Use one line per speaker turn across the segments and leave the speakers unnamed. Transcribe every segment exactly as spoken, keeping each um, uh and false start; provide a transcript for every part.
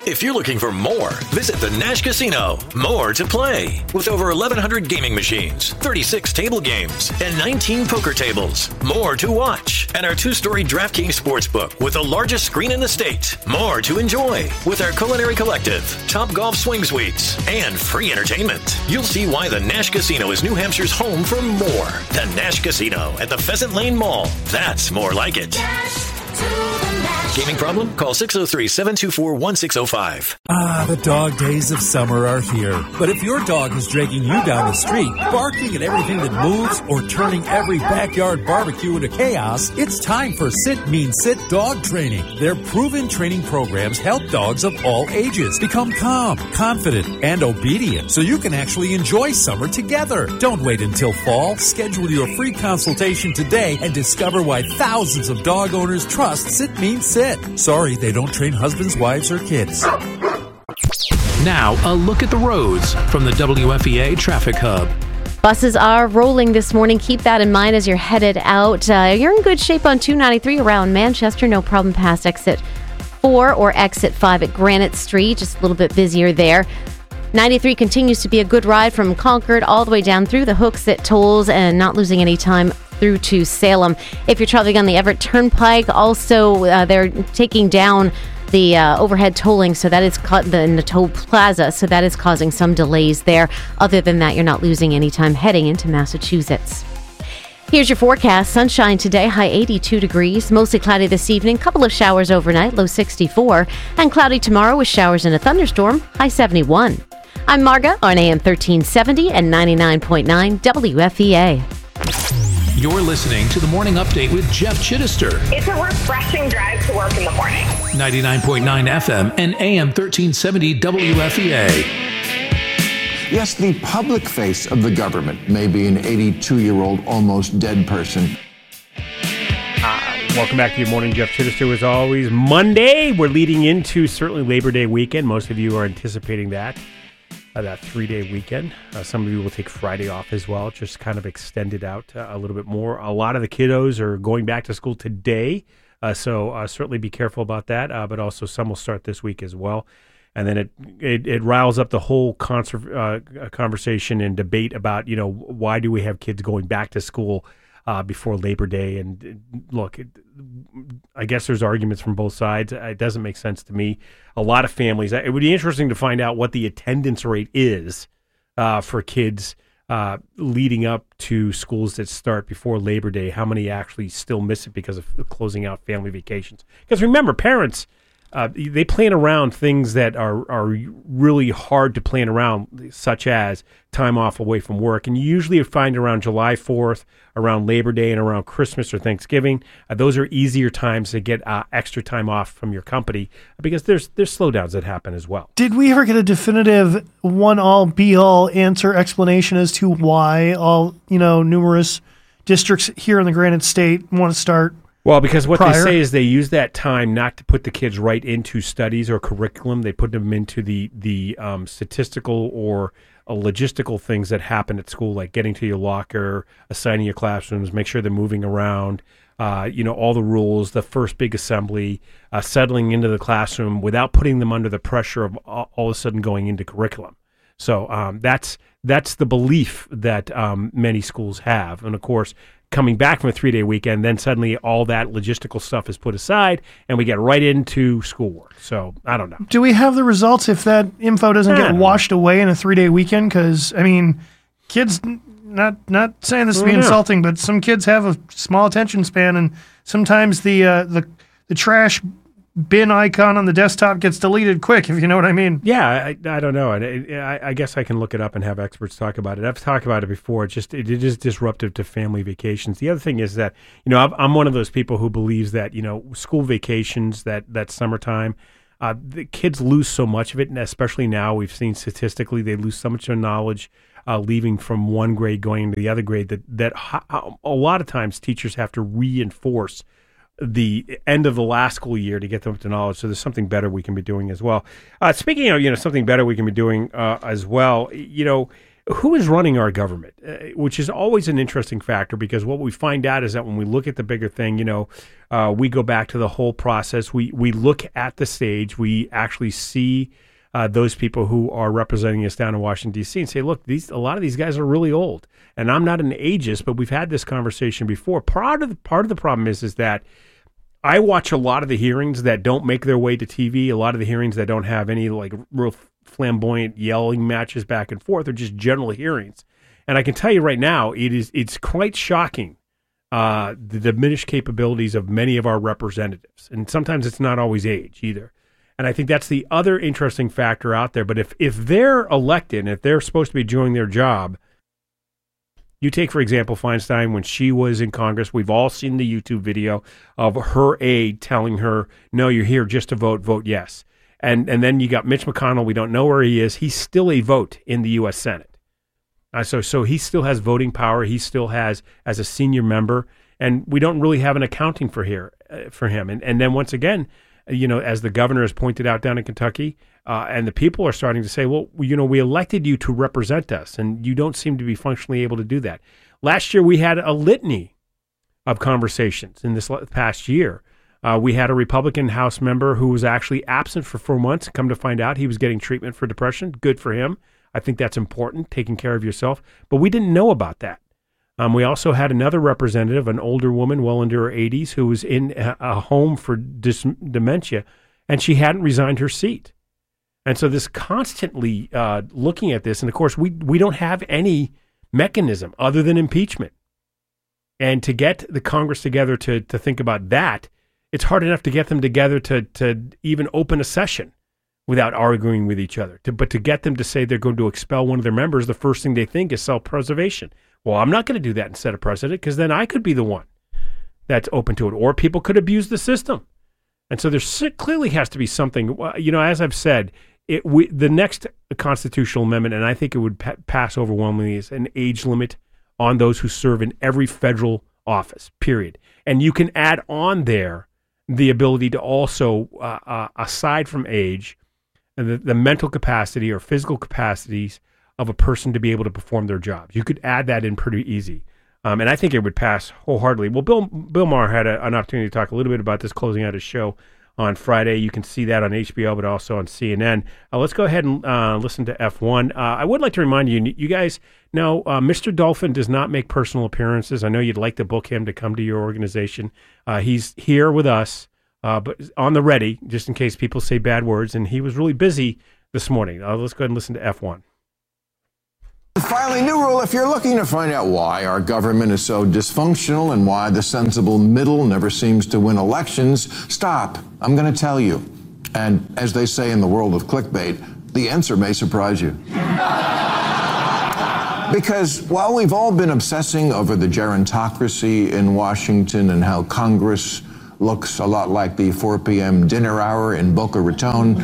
If you're looking for more, visit the Nash Casino. More to play. With over eleven hundred gaming machines, thirty-six table games, and nineteen poker tables. More to watch. And our two-story DraftKings Sportsbook with the largest screen in the state. More to enjoy. With our Culinary Collective, Top Golf Swing Suites, and free entertainment. You'll see why the Nash Casino is New Hampshire's home for more. The Nash Casino at the Pheasant Lane Mall. That's more like it. Gaming problem? Call six oh three, seven two four, one six oh five.
Ah, the dog days of summer are here. But if your dog is dragging you down the street, barking at everything that moves, or turning every backyard barbecue into chaos, it's time for Sit Mean Sit Dog Training. Their proven training programs help dogs of all ages become calm, confident, and obedient so you can actually enjoy summer together. Don't wait until fall. Schedule your free consultation today and discover why thousands of dog owners trust Sit Mean Sit. Sorry, they don't train husbands, wives, or kids.
Now, a look at the roads from the W F E A Traffic Hub.
Buses are rolling this morning. Keep that in mind as you're headed out. Uh, you're in good shape on two ninety-three around Manchester. No problem past exit four or exit five at Granite Street. Just a little bit busier there. ninety-three continues to be a good ride from Concord all the way down through the Hooks at Tolls and not losing any time through to Salem. If you're traveling on the Everett Turnpike, also uh, they're taking down the uh, overhead tolling, so that is ca- the, in the toll plaza, so that is causing some delays there. Other than that, you're not losing any time heading into Massachusetts. Here's your forecast. Sunshine today, high eighty-two degrees, mostly cloudy this evening, couple of showers overnight, low sixty-four, and cloudy tomorrow with showers and a thunderstorm, high seventy-one. I'm Marga on A M thirteen seventy and ninety-nine point nine W F E A.
You're listening to the Morning Update with Jeff Chittister.
It's a refreshing drive to work in the morning.
ninety-nine point nine F M and A M thirteen seventy W F E A.
Yes, the public face of the government may be an eighty-two-year-old almost dead person.
Uh, welcome back to your morning. Jeff Chittister, as always. Monday, we're leading into certainly Labor Day weekend. Most of you are anticipating that. Uh, that three-day weekend. Uh, some of you will take Friday off as well, just kind of extend it out uh, a little bit more. A lot of the kiddos are going back to school today, uh, so uh, certainly be careful about that, uh, but also some will start this week as well. And then it it, it riles up the whole conser- uh, conversation and debate about, you know, why do we have kids going back to school uh, before Labor Day? And look, it, I guess there's arguments from both sides. It doesn't make sense to me. A lot of families, it would be interesting to find out what the attendance rate is uh, for kids uh, leading up to schools that start before Labor Day. How many actually still miss it because of closing out family vacations? Because remember, parents, uh, they plan around things that are, are really hard to plan around, such as time off away from work. And you usually find around July fourth, around Labor Day, and around Christmas or Thanksgiving. Uh, those are easier times to get uh, extra time off from your company because there's there's slowdowns that happen as well.
Did we ever get a definitive one-all, be-all answer explanation as to why all, you know, numerous districts here in the Granite State want to start?
Well, because what
prior.
they say is they use that time not to put the kids right into studies or curriculum. They put them into the the um, statistical or uh, logistical things that happen at school, like getting to your locker, assigning your classrooms, make sure they're moving around, uh, you know, all the rules, the first big assembly, uh, settling into the classroom without putting them under the pressure of all, all of a sudden going into curriculum. So um, that's that's the belief that um, many schools have. And, of course, coming back from a three-day weekend, then suddenly all that logistical stuff is put aside, and we get right into schoolwork. So, I don't know.
Do we have the results if that info doesn't get washed away in a three-day weekend? Because, I mean, kids, not not saying this to be
yeah.
insulting, but some kids have a small attention span, and sometimes the uh, the the trash bin icon on the desktop gets deleted quick, if you know what I mean.
Yeah, I, I don't know. I, I, I guess I can look it up and have experts talk about it. I've talked about it before. It's just it, it is disruptive to family vacations. The other thing is that, you know, I'm one of those people who believes that, you know, school vacations, that, that summertime, uh, the kids lose so much of it, and especially now we've seen statistically they lose so much of knowledge uh, leaving from one grade going into the other grade that, that a lot of times teachers have to reinforce the end of the last school year to get them up to knowledge. So there's something better we can be doing as well. Uh, speaking of, you know, something better we can be doing uh, as well, you know, who is running our government, uh, which is always an interesting factor, because what we find out is that when we look at the bigger thing, you know, uh, we go back to the whole process. We we look at the stage. We actually see uh, those people who are representing us down in Washington, D C and say, look, these a lot of these guys are really old. And I'm not an ageist, but we've had this conversation before. Part of the, part of the problem is, is that I watch a lot of the hearings that don't make their way to T V, a lot of the hearings that don't have any like real flamboyant yelling matches back and forth, or just general hearings. And I can tell you right now, it is it's quite shocking, uh, the diminished capabilities of many of our representatives. And sometimes it's not always age either. And I think that's the other interesting factor out there. But if, if they're elected, and if they're supposed to be doing their job, you take, for example, Feinstein, when she was in Congress, we've all seen the YouTube video of her aide telling her, no, you're here just to vote, vote yes. And and then you got Mitch McConnell. We don't know where he is. He's still a vote in the U S Senate. Uh, so so he still has voting power. He still has, as a senior member, and we don't really have an accounting for here uh, for him. And and then once again, you know, as the governor has pointed out down in Kentucky, uh, and the people are starting to say, well, you know, we elected you to represent us, and you don't seem to be functionally able to do that. Last year, we had a litany of conversations in this past year. Uh, we had a Republican House member who was actually absent for four months. Come to find out, he was getting treatment for depression. Good for him. I think that's important, taking care of yourself. But we didn't know about that. Um, we also had another representative, an older woman, well into her eighties, who was in a, a home for dis- dementia, and she hadn't resigned her seat. And so this constantly uh, looking at this, and of course, we we don't have any mechanism other than impeachment. And to get the Congress together to to think about that, it's hard enough to get them together to to even open a session without arguing with each other. To, but to get them to say they're going to expel one of their members, the first thing they think is self-preservation. Well, I'm not going to do that and set a precedent, because then I could be the one that's open to it, or people could abuse the system. And so there clearly has to be something. You know, as I've said, it we, the next constitutional amendment, and I think it would pa- pass overwhelmingly, is an age limit on those who serve in every federal office, period. And you can add on there the ability to also, uh, uh, aside from age, the, the mental capacity or physical capacities of a person to be able to perform their jobs. You could add that in pretty easy. Um, and I think it would pass wholeheartedly. Well, Bill Bill Maher had a, an opportunity to talk a little bit about this closing out his show on Friday. You can see that on H B O, but also on C N N. Uh, let's go ahead and uh, listen to F one. Uh, I would like to remind you, you guys know uh, Mister Dolphin does not make personal appearances. I know you'd like to book him to come to your organization. Uh, he's here with us, uh, but on the ready, just in case people say bad words, and he was really busy this morning. Uh, let's go ahead and listen to F one.
Finally, new rule, if you're looking to find out why our government is so dysfunctional and why the sensible middle never seems to win elections, stop. I'm going to tell you. And as they say in the world of clickbait, the answer may surprise you. Because while we've all been obsessing over the gerontocracy in Washington and how Congress looks a lot like the four p.m. dinner hour in Boca Raton,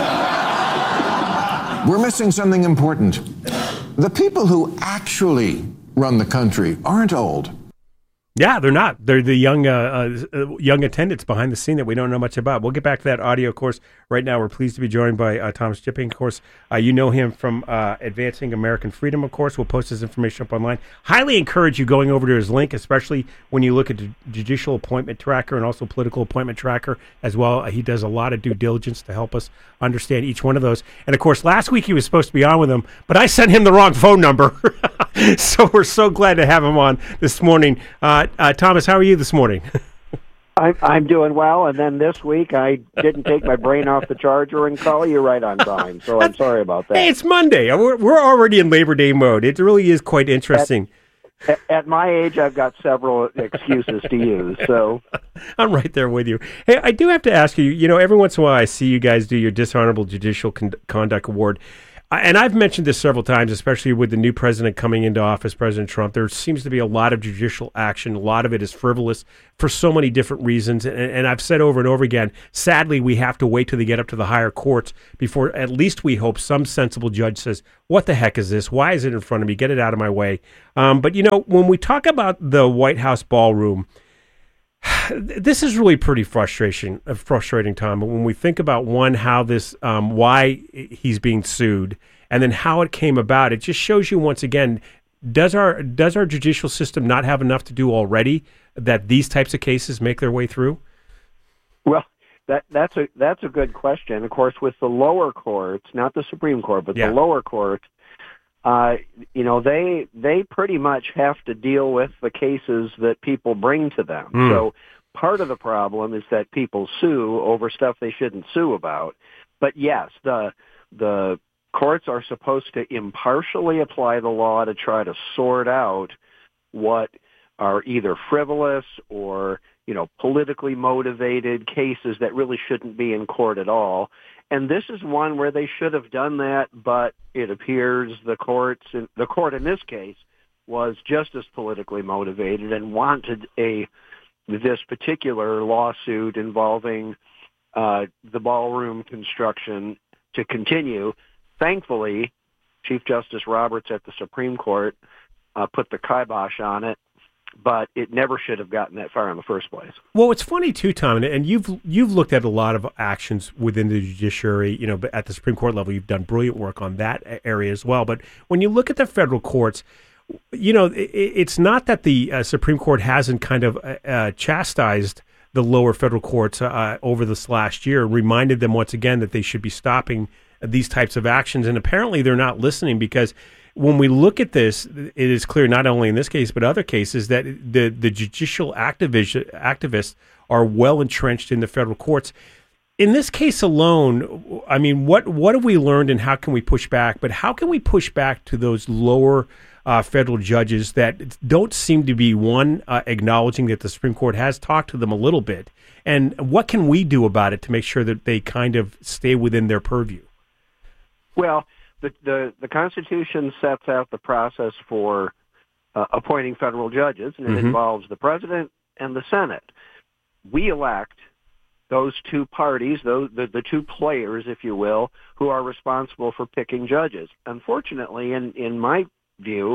we're missing something important. The people who actually run the country aren't old.
Yeah, they're not. They're the young uh, uh, young attendants behind the scene that we don't know much about. We'll get back to that audio, of course. Right now, we're pleased to be joined by uh, Thomas Jipping. Of course, uh, you know him from uh, Advancing American Freedom, of course. We'll post his information up online. Highly encourage you going over to his link, especially when you look at the Judicial Appointment Tracker and also Political Appointment Tracker as well. Uh, he does a lot of due diligence to help us understand each one of those. And, of course, last week he was supposed to be on with him, but I sent him the wrong phone number. So we're so glad to have him on this morning. Uh, uh, Thomas, how are you this morning?
I'm, I'm doing well, and then this week I didn't take my brain off the charger and call you right on time, so I'm sorry about that.
Hey, it's Monday. We're, we're already in Labor Day mode. It really is quite interesting.
At, at my age, I've got several excuses to use, so...
I'm right there with you. Hey, I do have to ask you, you know, every once in a while I see you guys do your Dishonorable Judicial Con- Conduct Award. And I've mentioned this several times, especially with the new president coming into office, President Trump. There seems to be a lot of judicial action. A lot of it is frivolous for so many different reasons. And, and I've said over and over again, sadly, we have to wait till they get up to the higher courts before at least we hope some sensible judge says, what the heck is this? Why is it in front of me? Get it out of my way. Um, but, you know, when we talk about the White House ballroom, this is really pretty frustration, frustrating, Tom. But when we think about, one, how this, um, why he's being sued, and then how it came about. It just shows you once again, does our does our judicial system not have enough to do already that these types of cases make their way through?
Well, that that's a that's a good question. Of course, with the lower courts, not the Supreme Court, but
Yeah.
the lower courts, uh, you know, they they pretty much have to deal with the cases that people bring to them.
Mm.
So part of the problem is that people sue over stuff they shouldn't sue about. But yes, the the courts are supposed to impartially apply the law to try to sort out what are either frivolous or, you know, politically motivated cases that really shouldn't be in court at all. And this is one where they should have done that, but it appears the courts, the court in this case, was just as politically motivated and wanted a this particular lawsuit involving uh, the ballroom construction to continue. Thankfully, Chief Justice Roberts at the Supreme Court uh, put the kibosh on it, but it never should have gotten that far in the first place.
Well, it's funny too, Tom, and you've you've looked at a lot of actions within the judiciary. You know, at the Supreme Court level, you've done brilliant work on that area as well. But when you look at the federal courts, you know, it, it's not that the uh, Supreme Court hasn't kind of uh, chastised the lower federal courts uh, over this last year, reminded them once again that they should be stopping these types of actions, and apparently they're not listening, because when we look at this, it is clear, not only in this case but other cases, that the the judicial activists activists are well entrenched in the federal courts. In this case alone, I mean, what what have we learned, and how can we push back? But how can we push back to those lower uh, federal judges that don't seem to be, one, uh, acknowledging that the Supreme Court has talked to them a little bit, and what can we do about it to make sure that they kind of stay within their purview?
Well, the the, the Constitution sets out the process for uh, appointing federal judges, and it
Mm-hmm.
involves the President and the Senate. We elect those two parties, those the, the two players, if you will, who are responsible for picking judges. Unfortunately, in, in my view,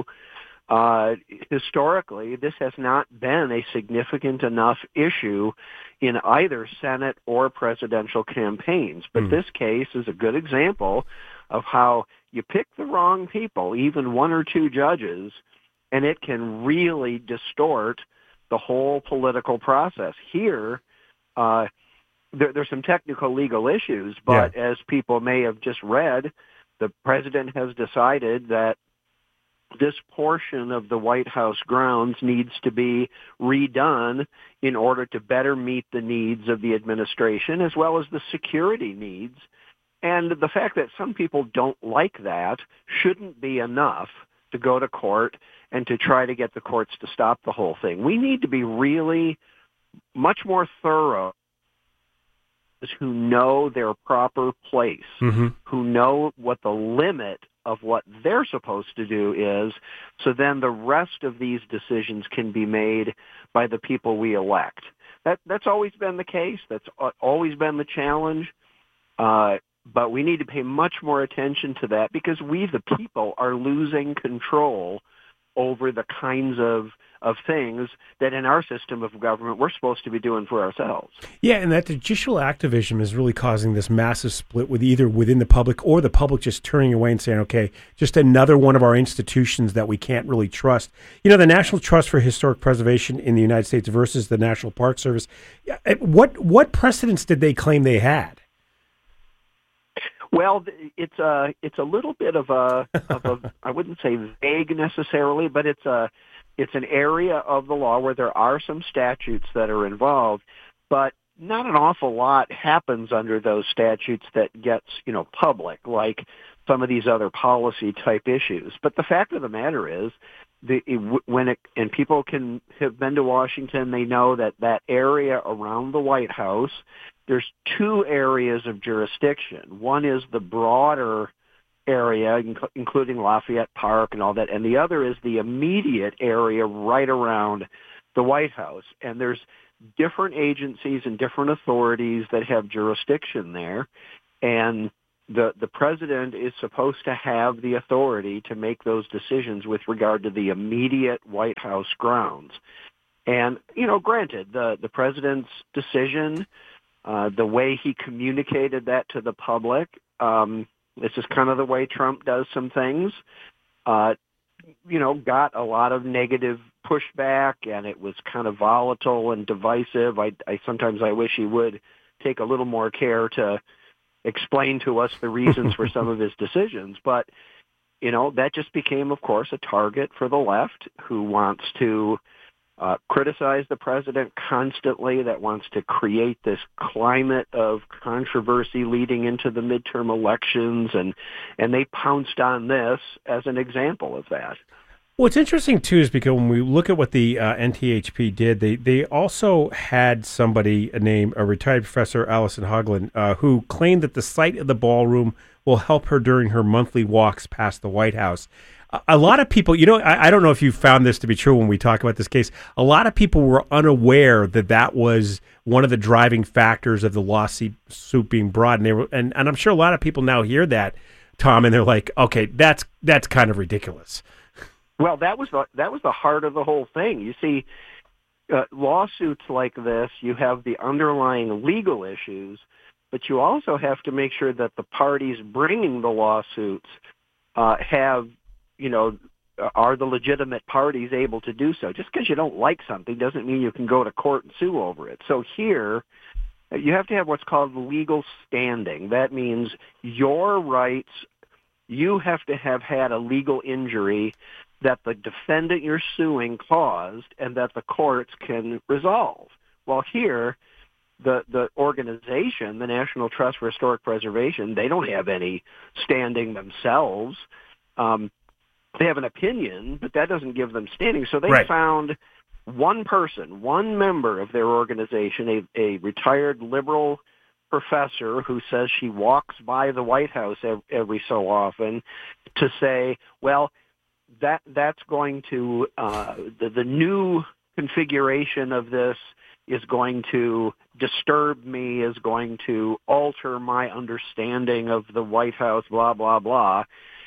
uh, historically, this has not been a significant enough issue in either Senate or presidential campaigns. But
Mm.
this case is a good example of how you pick the wrong people, even one or two judges, and it can really distort the whole political process. Here, uh, there, there's some technical legal issues, but
Yeah.
as people may have just read, the president has decided that this portion of the White House grounds needs to be redone in order to better meet the needs of the administration as well as the security needs. And the fact that some people don't like that shouldn't be enough to go to court and to try to get the courts to stop the whole thing. We need to be really much more thorough, who know their proper place,
Mm-hmm.
who know what the limit of what they're supposed to do is, so then the rest of these decisions can be made by the people we elect. That that's always been the case. That's always been the challenge. Uh, but we need to pay much more attention to that, because we, the people, are losing control over the kinds of of things that in our system of government we're supposed to be doing for ourselves.
Yeah, and that judicial activism is really causing this massive split with either within the public or the public just turning away and saying, okay, just another one of our institutions that we can't really trust. You know, the National Trust for Historic Preservation in the United States versus the National Park Service, what what precedents did they claim they had?
Well, it's a it's a little bit of a, of a I wouldn't say vague necessarily, but it's a it's an area of the law where there are some statutes that are involved, but not an awful lot happens under those statutes that gets, you know, public, like some of these other policy type issues. But the fact of the matter is, the it, when it and people can have been to Washington, they know that that area around the White House, there's two areas of jurisdiction. One is the broader area, inc- including Lafayette Park and all that, and the other is the immediate area right around the White House. And there's different agencies and different authorities that have jurisdiction there, and the the president is supposed to have the authority to make those decisions with regard to the immediate White House grounds. And, you know, granted, the, the president's decision, uh, the way he communicated that to the public, um, This is kind of the way Trump does some things. Uh, you know, got a lot of negative pushback, and it was kind of volatile and divisive. I, I sometimes I wish he would take a little more care to explain to us the reasons for some of his decisions. But, you know, that just became, of course, a target for the left who wants to uh, criticize the president constantly, that wants to create this climate of controversy leading into the midterm elections. And, and they pounced on this as an example of that.
What's interesting, too, is because when we look at what the uh, N T H P did, they, they also had somebody named a retired professor, Allison Hoagland, uh, who claimed that the sight of the ballroom will help her during her monthly walks past the White House. A, a lot of people, you know, I, I don't know if you found this to be true when we talk about this case. A lot of people were unaware that that was one of the driving factors of the lawsuit being brought. And, they were, and, and I'm sure a lot of people now hear that, Tom, and they're like, okay, that's that's kind of ridiculous.
Well, that was the that was the heart of the whole thing. You see, uh, lawsuits like this, you have the underlying legal issues, but you also have to make sure that the parties bringing the lawsuits uh, have, you know, are the legitimate parties able to do so. Just because you don't like something doesn't mean you can go to court and sue over it. So here, you have to have what's called legal standing. That means your rights, you have to have had a legal injury that the defendant you're suing caused and that the courts can resolve. Well, here, the the organization, the National Trust for Historic Preservation, they don't have any standing themselves. Um, they have an opinion, but that doesn't give them standing. So they
Right.
found one person, one member of their organization, a, a retired liberal professor who says she walks by the White House every, every so often, to say, well, that that's going to uh, the, the new configuration of this is going to disturb me, is going to alter my understanding of the White House, blah, blah, blah.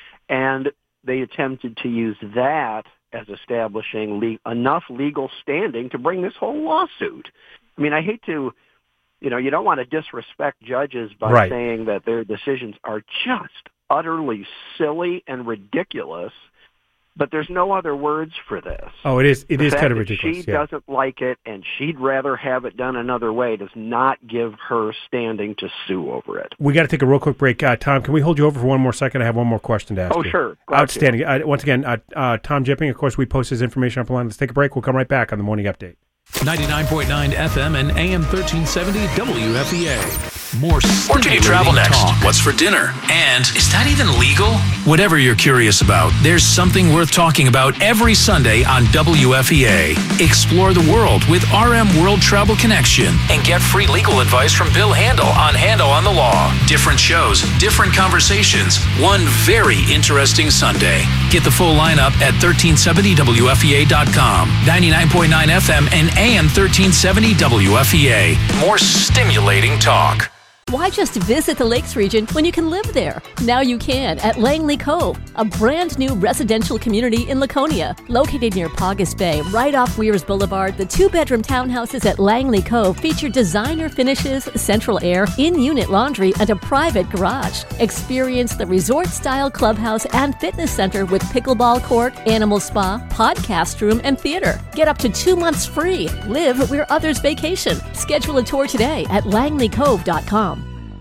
And they attempted to use that as establishing le- enough legal standing to bring this whole lawsuit. I mean, I hate to, you know, you don't want to disrespect judges by
Right.
saying that their decisions are just utterly silly and ridiculous. But there's no other words for this.
Oh, it is. It
the
is
fact
kind of
that
ridiculous.
She
yeah.
doesn't like it, and she'd rather have it done another way. Does not give her standing to sue over it.
We got to take a real quick break. Uh, Tom, can we hold you over for one more second? I have one more question to ask
Oh,
you.
sure. Glad
Outstanding. Uh, once again, uh, uh, Tom Jipping, of course, we post his information up online. Let's take a break. We'll come right back on the Morning Update.
ninety-nine point nine F M and A M thirteen seventy W F E A. More
Where can you travel
stimulating
next?
talk.
What's for dinner? And is that even legal? Whatever you're curious about, there's something worth talking about every Sunday on W F E A. Explore the world with R M World Travel Connection and get free legal advice from Bill Handel on Handel on the Law. Different shows, different conversations, one very interesting Sunday. Get the full lineup at thirteen seventy W F E A dot com, ninety-nine point nine F M and A M thirteen seventy W F E A. More stimulating talk.
Why just visit the Lakes region when you can live there? Now you can at Langley Cove, a brand new residential community in Laconia. Located near Paugus Bay, right off Weirs Boulevard, the two-bedroom townhouses at Langley Cove feature designer finishes, central air, in-unit laundry, and a private garage. Experience the resort-style clubhouse and fitness center with pickleball court, animal spa, podcast room, and theater. Get up to two months free. Live where others vacation. Schedule a tour today at langley cove dot com.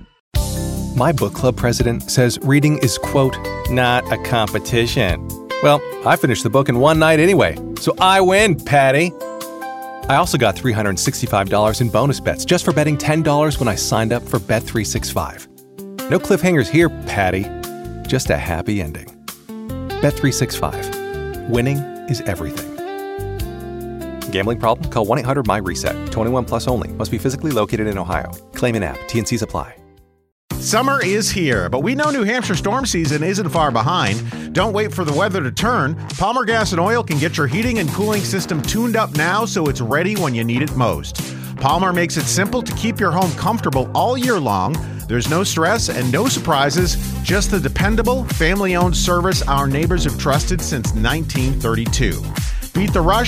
My book club president says reading is, quote, not a competition. Well, I finished the book in one night anyway, so I win, Patty. I also got three hundred sixty-five dollars in bonus bets just for betting ten dollars when I signed up for Bet three sixty-five. No cliffhangers here, Patty. Just a happy ending. Bet three sixty-five. Winning is everything. Gambling problem? Call one eight hundred M Y reset. twenty-one plus only. Must be physically located in Ohio. Claim in app. T and Cs apply.
Summer is here, but we know New Hampshire storm season isn't far behind. Don't wait for the weather to turn. Palmer Gas and Oil can get your heating and cooling system tuned up now so it's ready when you need it most. Palmer makes it simple to keep your home comfortable all year long. There's no stress and no surprises, just the dependable, family-owned service our neighbors have trusted since nineteen thirty-two. Beat the rush